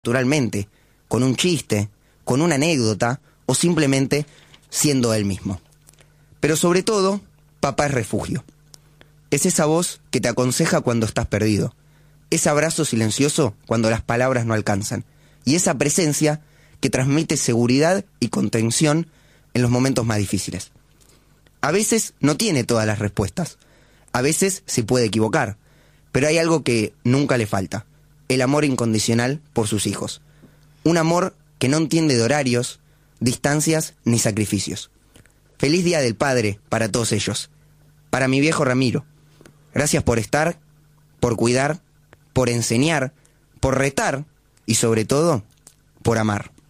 naturalmente, con un chiste, con una anécdota o simplemente siendo él mismo. Pero sobre todo, papá es refugio. Es esa voz que te aconseja cuando estás perdido, ese abrazo silencioso cuando las palabras no alcanzan, y esa presencia que transmite seguridad y contención en los momentos más difíciles. A veces no tiene todas las respuestas, a veces se puede equivocar, pero hay algo que nunca le falta: el amor incondicional por sus hijos. Un amor que no entiende de horarios, distancias ni sacrificios. Feliz Día del Padre para todos ellos. Para mi viejo Ramiro, gracias por estar, por cuidar, por enseñar, por retar y sobre todo, por amar.